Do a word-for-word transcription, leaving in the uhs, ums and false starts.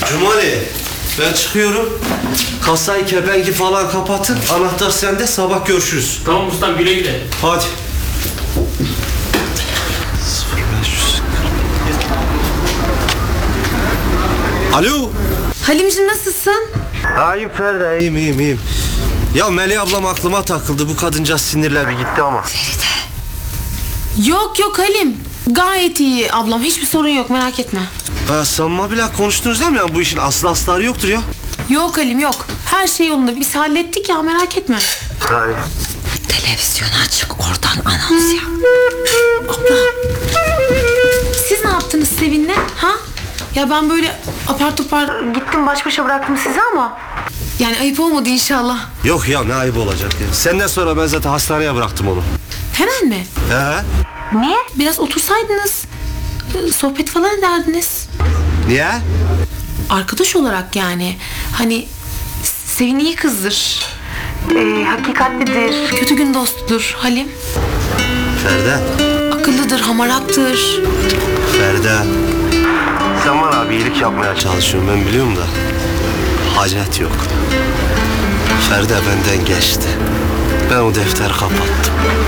Cumali, ben çıkıyorum. Kasayı, kepengi falan kapatın. Anahtar sende, sabah görüşürüz. Tamam ustam, güle güle. Hadi. Alo. Halimciğim nasılsın? İyiyim Feride, iyiyim iyiyim iyiyim. Ya Melih ablam aklıma takıldı. Bu kadıncağız sinirler bir gitti ama. Yok yok Halim. Gayet iyi ablam. Hiçbir sorun yok, merak etme. Ha, sanma bile konuştunuz değil mi? Yani bu işin aslı astarı yoktur ya. Yok Halim yok. Her şey yolunda. Biz hallettik ya, merak etme. Hayır. Televizyonu açık, oradan anons yap. Abla. Siz ne yaptınız Sevin'le? Ha? Ya ben böyle apar topar gittim, baş başa bıraktım sizi ama. Yani ayıp olmadı inşallah. Yok ya, ne ayıp olacak ya. Senden sonra ben zaten hastaneye bıraktım onu. Hemen mi? He? Niye? Biraz otursaydınız. e, Sohbet falan ederdiniz. Niye? Arkadaş olarak yani. Hani Sevin iyi kızdır. Ee, hakikatlidir. Kötü gün dostudur Halim. Feride. Akıllıdır, hamarattır. Feride. Sen bana bir iyilik yapmaya çalışıyorsun, ben biliyorum da. Hacet yok. Feride benden geçti. Ben o defteri kapattım.